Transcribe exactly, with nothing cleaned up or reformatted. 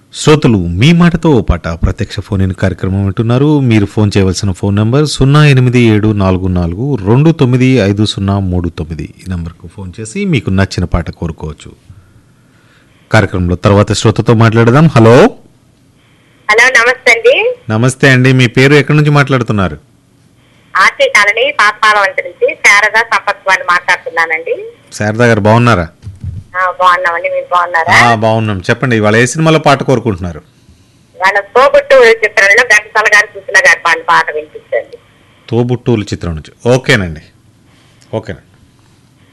శ్రోతలు మీ మాటతో ఓ పాట ప్రత్యక్ష ఫోన్ ఇన్ కార్యక్రమం వింటున్నారు. మీరు ఫోన్ చేయవలసిన ఫోన్ నంబర్ సున్నా ఎనిమిది ఏడు నాలుగు నాలుగు రెండు తొమ్మిది ఐదు సున్నా మూడు తొమ్మిది. ఈ నంబర్కు ఫోన్ చేసి మీకు నచ్చిన పాట కోరుకోవచ్చు. కార్యక్రమంలో తర్వాత శ్రోతతో మాట్లాడదాం. హలో హలో, నమస్తే అండి. నమస్తే అండి, మీ పేరు ఎక్కడి నుంచి మాట్లాడుతున్నారు? ఆర్టీ కాలనీ పాతపాలెం నుంచి శారదా సంపత్ వాడిని మాట్లాడుతున్నానండి. శారదా గారు బాగున్నారా? ఆ, బాగున్నామండి, మీరు బాగున్నారా? ఆ, బాగున్నాం. చెప్పండి, ఇవాళ ఏ సినిమాలో పాట కోరుకుంటున్నారు? వాళ్ళ తోబుట్టు చిత్రంలో ఘంటసాల గారి సుశీల గారి పాట పాట వినిపించండి. తోబుట్టూలు చిత్రం నుంచి. ఓకేనండి, ఓకేనండి.